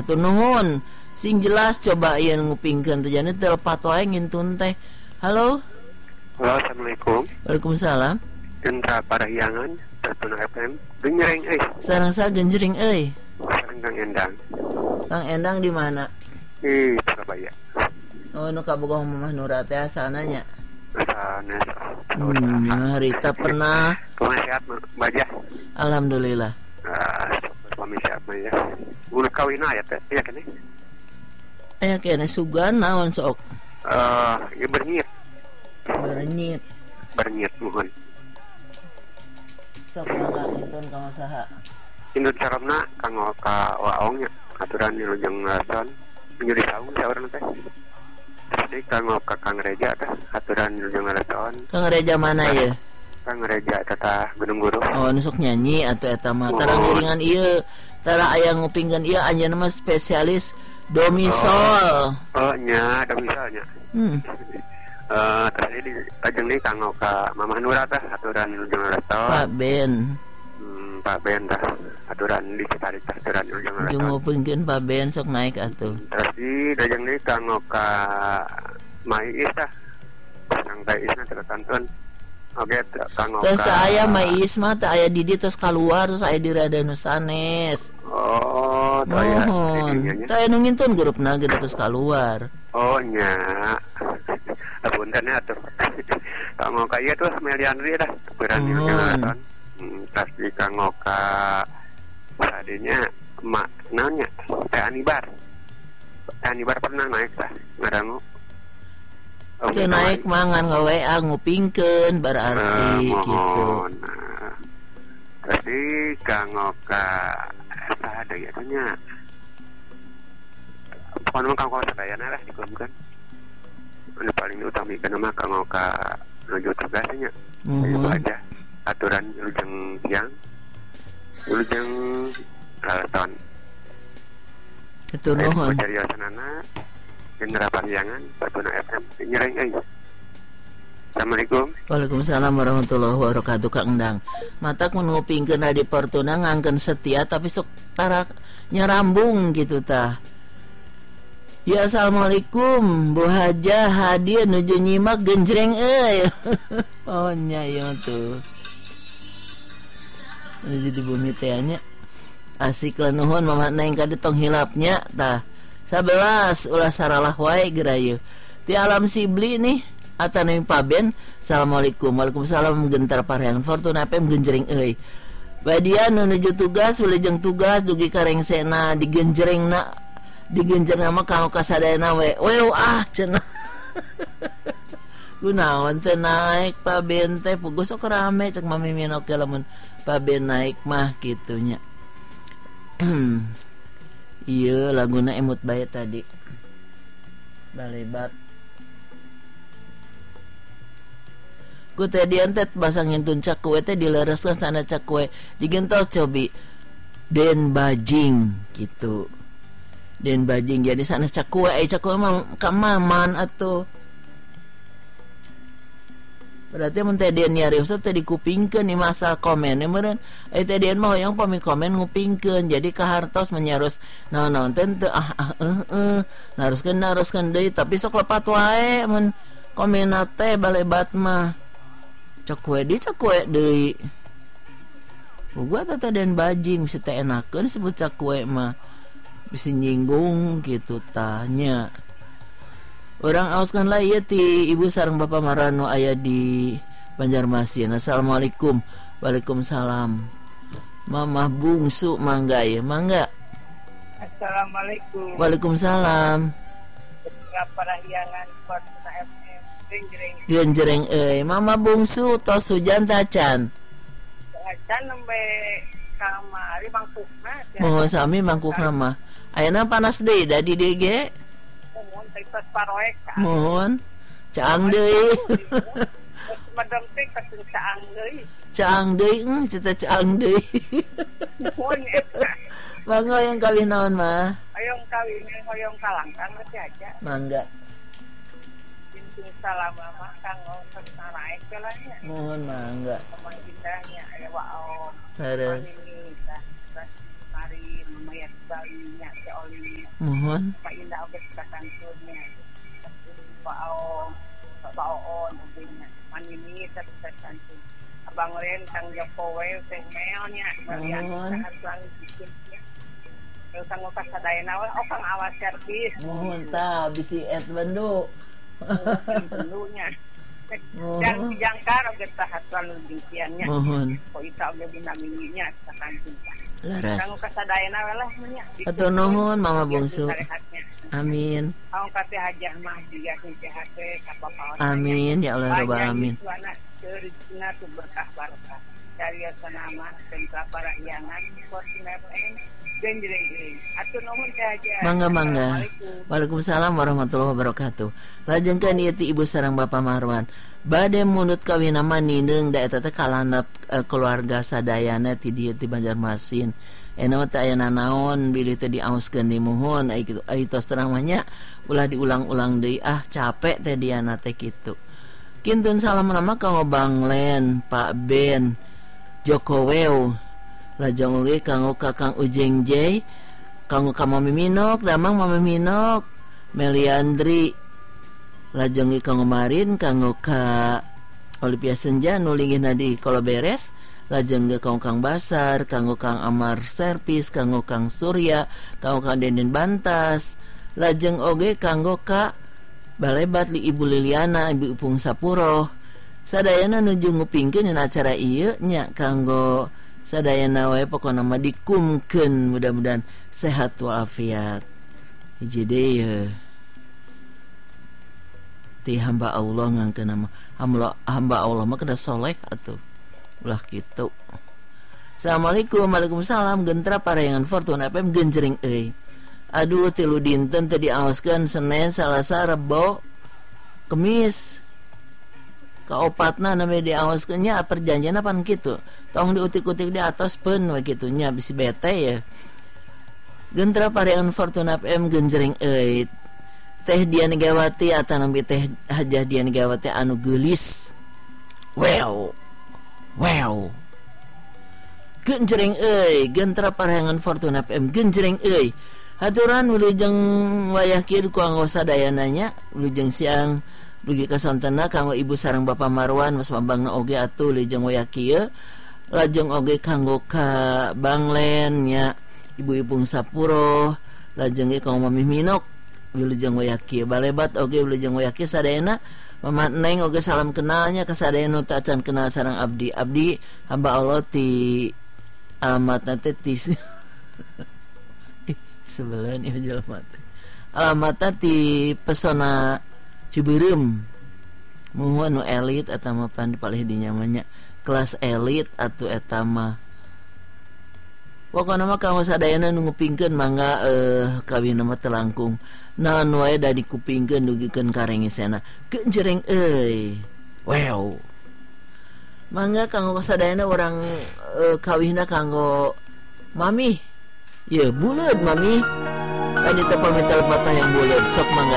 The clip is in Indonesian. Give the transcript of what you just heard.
Hatur nuhun. Sing jelas coba ieu ngupingkeun teh jane telepat wae ngintun teh. Halo. Halo, assalamualaikum. Waalaikumsalam. Indra Parahyangan, Tatuna FM. Genjreng Sareng sa genjring euy. Sareng Kang Endang. Kang Endang di mana? Di Surabaya. Oh, nu kabogoh Mamah Nura teh asalna nya. Sana. Harita pernah. Kumaha sehat Mbak Jah? Alhamdulillah. Suami sehat Mbak ya. Ulah kawin aya teh, iya kan? Aya kene sugan naon sok? Ya bernyit. Bernyit mohon. Sok mangga ngintun ka masaha. Indut sarana kanggo ka waongnya aturan Wilujeng Rason menyuri saung saurang teh. Jadi kanggo ka Kang Reja teh aturan Wilujeng Rason. Kang Reja mana ya? Kang Reja tata Gunung Guru. Oh, nusuk nyanyi atau eta mah tara ngiringan ieu, tara aya ngupingkeun ieu anjeunna mah spesialis domisol. Oh nya, domisolnya. Tadi di ajeng deui kanggo ka Mamah Nura teh aturan Wilujeng Rason. Pak Ben. Pak Ben tah aturan di Citarik teh aturan Wilujeng Rason. Jeung ngupingkeun Pak Ben sok naik atuh. Terus di ajeng deui kanggo ka Maiis tah. Sang teh isna terekantun. Oke, kanggo terus aya Mais mah teh aya di dieu terus kaluar terus aya di Raden Sanes. Oh, tah ya. Tah anu ngintun grupna geus terus kaluar. Oh nya. Punten atuh. Kanggo ka ieu tuh Melianri dah. Beran Wilujeng. Tas di kanggo ka sadenya mak naonnya? Teh Anibar. Teh Anibar pernah naik tah ngarangu. Teu naik mangan WA ngupingkeun berarti gitu. Terus kanggo ka eta deui atuh nya. Pokona kanggo sadayana lah dikumpulkeun. Anu paling utamikeun mah kanggo ka nuju tugasnya. Itu aja aturan Wilujeng siang. Wilujeng Rason. Itu nuhun. Cariosanana Indra Parahyangan, Tatuna FM. Nyereng euy. Assalamualaikum. Waalaikumsalam warahmatullahi wabarakatuh Kang Endang. Mata mun ngupingkeun di Fortuna ngangkeun setia tapi sok tara nyarambung gitu tah. Ya assalamualaikum Bu Haja hadir nuju nyimak genjreng euy. Oh nya ieu tuh. Nuju di bumi teh nya. Asik lah nuhun Mama Neng kade tong hilapnya tah. 11 ulah saralah wae gerayu. Ti alam Sibli nih atanawi Pak Ben. Assalamualaikum. Waalaikumsalam gentar Parahyangan Fortuna FM genjreng euy. Badia nu nuju tugas wilujeng tugas dugi karengsena digenjrengna mah kanggo kasadayana we. Weu cenah. Kunaon teh naik Pak Ben teh puguh sok rame cek mamimin oke lamun Pak Ben naik mah kitunya. Iya laguna emut bae tadi balebat ku teh dian teh basa ngintun cakue teh dilereskeun sana cakue digentos cobi Den Bajing gitu. Den Bajing jadi sana cakue mah kamaman atuh. Berarti mun teh dian nyarios teh dikupingkeun di masa komen meureun teh dian mah hoyong pami komen ngupingkeun jadi kahartos menyarus naon-naon teh naruskeun deui tapi sok lepat wae mun komenna teh balebat mah cakue deui gua teh Den Bajing bisa teh enakeun disebut cakue mah bisa nyinggung gitu tanya. Orang auskan lah ya ti ibu sareng bapak Marano aya di Banjarmasin. Assalamualaikum. Waalaikumsalam. Mamah bungsu mangga ya mangga. Assalamualaikum. Waalaikumsalam. Indra Parahyangan Fortuna FM genjreng euy. Mama bungsu tos hujan tacan. Tacan nembe kamari mangkukna. Mohon sami mangkukna mah. Ayeuna panas deui da di dieu ge. Mohon caang deui. Madam teh kasih caang deui. Caang deui cita caang deui. Mohon eta. Mangga yang kawin naon mah? Hoyong kawin hoyong kalangkang masih aja. Mangga. Bintung salam mah kanggo naik kelanya. Mohon mangga. Pemangkitanya aya waong. Terus Mari memayat Balinya teh oli Mohon. Pak Indah oge sakantunnya Pak Oon oge-nya manini sakantung Abang Ren Kang Jokowi teh meonya balian sahat bikin terus kanggo kasadayana we Kang awas servis Mohon ta bisi Edwando. dulunya dan dijangkar oge tahat lalu dingkiannya Mohon. kok ita oge dina mininya sakantung Laras. kanggo kasadayana we lah nya Atur nuhun Mama Bungsu. Amin. Kau kata hajah mah juga sehat ka papaon. Amin ya Allah rabbal alamin. Rezekina tuh berkah barokah. Dari sanama sentra parahyangan Fortnite dan jeung atuh nuhun teh aja. Mangga. Waalaikumsalam warahmatullahi wabarakatuh. Lajengkeun ieu ti Ibu sareng Bapak Marwan. Bade munut kawina manindeung da eta teh kalandap keluarga sadayana ti dieu ti Banjarmasin. Enawa teh aya nanaon bilih teh diaoskeun di muhun ai tos terang mah nya ulah diulang-ulang deui capek teh diana teh kitu. Kintun salam nama kanggo Bang Len, Pak Ben, Joko Wew. Lajeng oge kanggo Kakang Ujeng J, kanggo ka Mami Minok, damang Mami Minok, Meliandri. Lajeng ge kanggo Marin, kanggo ka Olivia Senja nu linggihna di Kolo Beres. Lajeng ge kanggo Kang Basar, kanggo Kang Amar Servis, kanggo Kang Surya, kanggo Kang Denden Bantas. Lajeng oge kanggo ka balebat li Ibu Liliana, Ibu Upung Sapuro. Sadayana nuju ngupingkeun dina acara ieu nya kanggo sadayana wae pokona mah dikumkeun mudah-mudahan sehat walafiat. Hiji deui ti hamba Allah ngangkeun nama hamba Allah mah kada soleh atuh. Ulah gitu. Assalamualaikum. Waalaikumsalam. Gentra parayangan Fortuna FM genjring euy. Aduh tilu dinten teh diaoskeun Senin, Salasa, Rebo, Kemis. Kaopatna nami diaoskeun nya perjanjian apaan kitu. Tong diutik-utik di atas peun we kitu nya bisi bete ya. Gentra parayangan Fortuna FM genjring euy. Teh Dian Gawati atanambi teh Hajah Dian Gawati anu geulis. Wow. Genjreng euy, gentra parayangan Fortuna FM genjreng euy. Haturan wilujeng wayah kieu ku anggo sadayana nya, wilujeng siang dugi kasontena kanggo Ibu sareng Bapak Marwan Mas Bambangna oge atuh wilujeng wayah kieu. Lajeng oge kanggo ka Bang Len nya, Ibu Ipung Sapuro, lajeng ge kanggo Mami Minok wilujeng wayah kieu. Balebat oge wilujeng wayah kieu sadayana. Mama Neng oge salam kenalnya ke sadayana nu teu acan kenal sareng abdi hamba Allah ti alamatna teh ti sebeleun ieu jelema teh alamatna ti Pesona Ciberem muhun nu elit eta mah pan palih dinya mah nya kelas elit atuh eta mah pokona mah kanggo sadayana nu ngupingkeun mangga kawin mah teu langkung naon wae da dikupingkeun dugikeun karengesena genjreng euy. Wow. Mangga kanggo sadayana urang kawihna kanggo Mami. Ye buleud Mami. Kan eta pamital patah yang buleud sok mangga